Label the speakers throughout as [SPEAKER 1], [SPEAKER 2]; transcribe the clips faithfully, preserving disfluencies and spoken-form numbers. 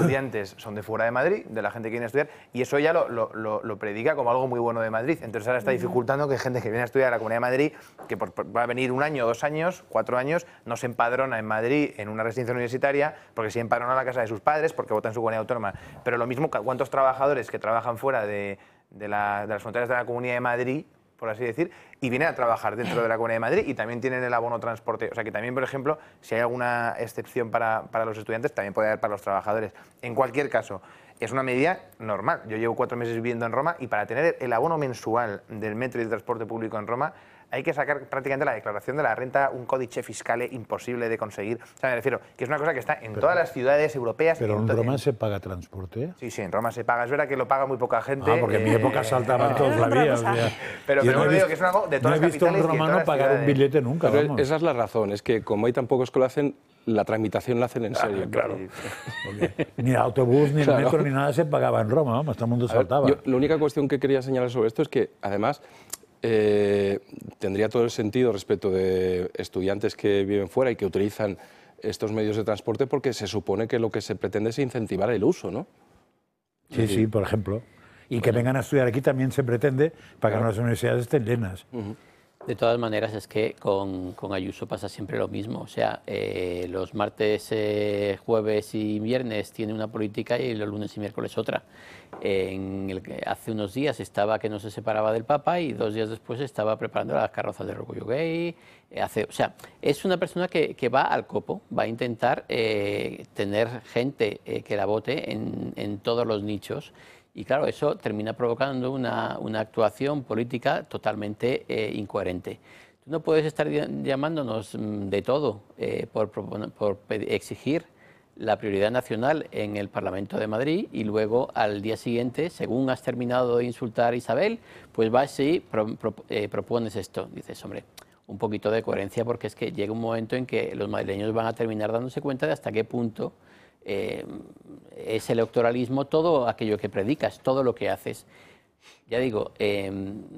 [SPEAKER 1] estudiantes son de fuera de Madrid, de la gente que viene a estudiar, y eso ya lo, lo, lo, lo predica como algo muy bueno de Madrid. Entonces ahora está dificultando que gente que viene a estudiar a la Comunidad de Madrid, que por, por, va a venir un año, dos años, cuatro años, no se empadrona en Madrid en una residencia universitaria, porque se empadrona en la casa de sus padres, porque vota en su comunidad autónoma. Pero lo mismo, ¿cuántos trabajadores que trabajan fuera de, de, la, de las fronteras de la Comunidad de Madrid, por así decir, y vienen a trabajar dentro de la Comunidad de Madrid y también tienen el abono transporte? O sea que también, por ejemplo, si hay alguna excepción para, para los estudiantes, también puede haber para los trabajadores. En cualquier caso, es una medida normal. Yo llevo cuatro meses viviendo en Roma y para tener el abono mensual del metro y del transporte público en Roma hay que sacar prácticamente la declaración de la renta, un códice fiscale imposible de conseguir. O sea, me refiero que es una cosa que está en pero, todas las ciudades europeas.
[SPEAKER 2] ¿Pero en,
[SPEAKER 1] en
[SPEAKER 2] Roma
[SPEAKER 1] en...
[SPEAKER 2] se paga transporte?
[SPEAKER 1] Sí, sí, en Roma se paga. Es verdad que lo paga muy poca gente.
[SPEAKER 2] Ah, porque en mi época saltaban todos la vía. O sea,
[SPEAKER 1] pero pero no digo que es algo de todas
[SPEAKER 2] no
[SPEAKER 1] las capitales.
[SPEAKER 2] No he visto a un romano pagar un billete nunca.
[SPEAKER 3] Vamos. Esa es la razón, es que como hay tan pocos que lo hacen, la tramitación la hacen en serio.
[SPEAKER 2] Ah, claro. Porque ni el autobús, ni claro. el metro, ni nada se pagaba en Roma, vamos, todo el mundo saltaba.
[SPEAKER 3] Ver, yo, la única cuestión que quería señalar sobre esto es que, además, eh, tendría todo el sentido respecto de estudiantes que viven fuera y que utilizan estos medios de transporte, porque se supone que lo que se pretende es incentivar el uso, ¿no?
[SPEAKER 2] Sí, sí, sí por ejemplo. Y bueno. que vengan a estudiar aquí también se pretende para claro. que las universidades estén llenas.
[SPEAKER 4] Uh-huh. De todas maneras, es que con, con Ayuso pasa siempre lo mismo. O sea, eh, los martes, eh, jueves y viernes tiene una política y los lunes y miércoles otra. Eh, en el que hace unos días estaba que no se separaba del Papa y dos días después estaba preparando las carrozas del orgullo gay. Eh, hace, o sea, es una persona que, que va al copo, va a intentar eh, tener gente eh, que la vote en, en todos los nichos. Y claro, eso termina provocando una, una actuación política totalmente eh, incoherente. Tú no puedes estar llamándonos de todo eh, por, por, por exigir la prioridad nacional en el Parlamento de Madrid y luego al día siguiente, según has terminado de insultar a Isabel, pues vas y pro, pro, eh, propones esto. Dices, hombre, un poquito de coherencia, porque es que llega un momento en que los madrileños van a terminar dándose cuenta de hasta qué punto Eh, es electoralismo todo aquello que predicas, todo lo que haces. Ya digo, eh,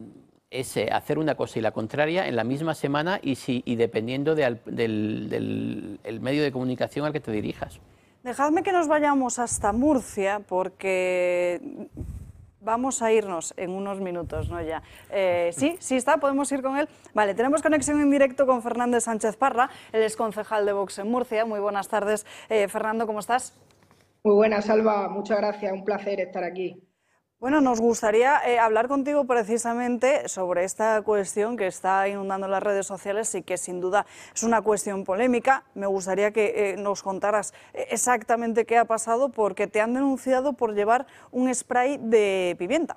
[SPEAKER 4] es hacer una cosa y la contraria en la misma semana y, si, y dependiendo de al, del, del el medio de comunicación al que te dirijas.
[SPEAKER 5] Dejadme que nos vayamos hasta Murcia, porque vamos a irnos en unos minutos, ¿no? Ya. Eh, sí, sí está, podemos ir con él. Vale, tenemos conexión en directo con Fernández Sánchez Parra, él es concejal de Vox en Murcia. Muy buenas tardes, eh, Fernando, ¿cómo estás?
[SPEAKER 6] Muy buenas, Alba, muchas gracias, un placer estar aquí.
[SPEAKER 5] Bueno, nos gustaría eh, hablar contigo precisamente sobre esta cuestión que está inundando las redes sociales y que sin duda es una cuestión polémica. Me gustaría que eh, nos contaras exactamente qué ha pasado, porque te han denunciado por llevar un spray de pimienta.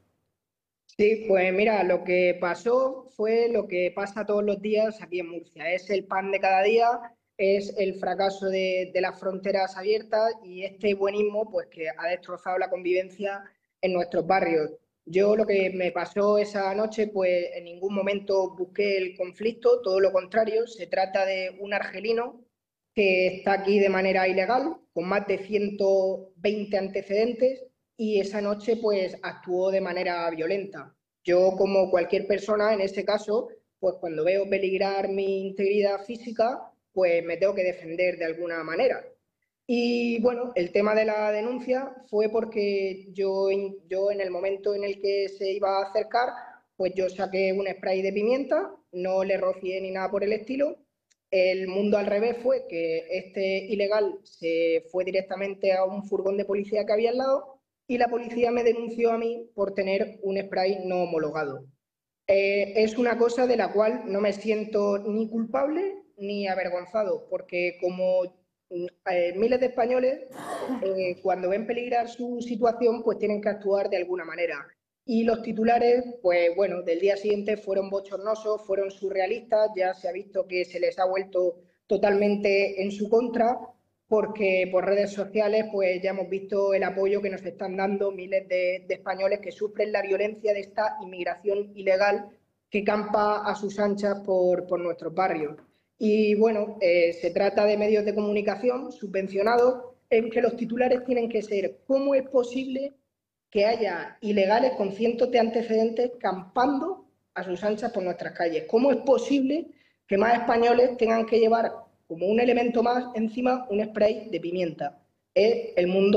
[SPEAKER 6] Sí, pues mira, lo que pasó fue lo que pasa todos los días aquí en Murcia. Es el pan de cada día, es el fracaso de, de las fronteras abiertas y este buenismo pues que ha destrozado la convivencia en nuestros barrios. Yo lo que me pasó esa noche, pues en ningún momento busqué el conflicto, todo lo contrario. Se trata de un argelino que está aquí de manera ilegal, con más de ciento veinte antecedentes, y esa noche pues actuó de manera violenta. Yo, como cualquier persona en este caso, pues cuando veo peligrar mi integridad física, pues me tengo que defender de alguna manera. Y bueno, el tema de la denuncia fue porque yo, yo en el momento en el que se iba a acercar, pues yo saqué un spray de pimienta, no le rocié ni nada por el estilo. El mundo al revés fue que este ilegal se fue directamente a un furgón de policía que había al lado y la policía me denunció a mí por tener un spray no homologado. Eh, es una cosa de la cual no me siento ni culpable ni avergonzado, porque como Eh, miles de españoles, eh, cuando ven peligrar su situación, pues tienen que actuar de alguna manera. Y los titulares, pues bueno, del día siguiente fueron bochornosos, fueron surrealistas. Ya se ha visto que se les ha vuelto totalmente en su contra, porque por redes sociales pues ya hemos visto el apoyo que nos están dando miles de, de españoles que sufren la violencia de esta inmigración ilegal que campa a sus anchas por, por nuestros barrios. Y bueno, eh, se trata de medios de comunicación subvencionados en que los titulares tienen que ser: ¿cómo es posible que haya ilegales con cientos de antecedentes campando a sus anchas por nuestras calles? ¿Cómo es posible que más españoles tengan que llevar como un elemento más encima un spray de pimienta? Es el mundo